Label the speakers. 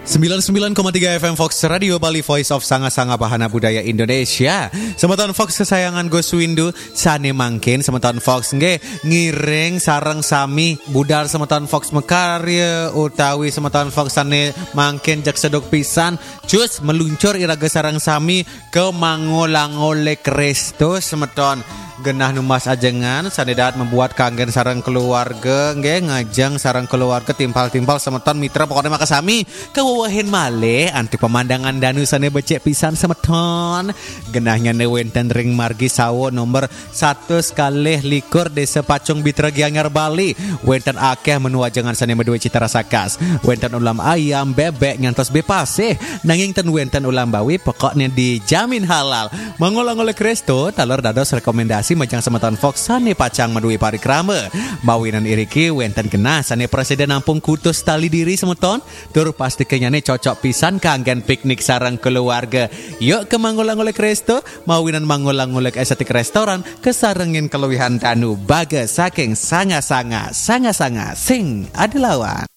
Speaker 1: 99,3 FM Fox Radio Bali, Voice of Sanga-Sanga Bahana Budaya Indonesia. Semeton Fox kesayangan Gus Windu sane mangkin semeton Fox nggih ngiring sareng sami budal semeton Fox mekarya utawi semeton Fox sane mangkin jak sedok pisan jus meluncur iraga sareng sami ke Mangolangole Kristus semeton genah numas ajengan sanedat membuat kangen sareng keluarga nggih ngajeng sareng keluarga timpal-timpal semeton mitra pokoknya makasami kewawahin malih anti pemandangan danu sane becek pisan semeton genahnya wenten ring margi sawo nomor 1 kalih likur desa Pacung Bitra Gianyar Bali wenten akeh menu ajengan sane medue cita rasa khas wenten ulam ayam bebek ngantos bepasih nanging ten wenten ulam bawi pokoknya dijamin halal. Mangolangole Kristo talor dados rekomendasi majang semeton Fox sane pacang medui parikrama bawinan iriki wenten genah sane presiden Ampung Kutus tali diri semeton tur pasti kenyane cocok pisan kanggen piknik sareng keluarga. Yuk ke Mangolangole Kristo mawinan Mangolangole estetik restoran kesarengin keluwihan danu baga saking sanga-sanga sing adelawan.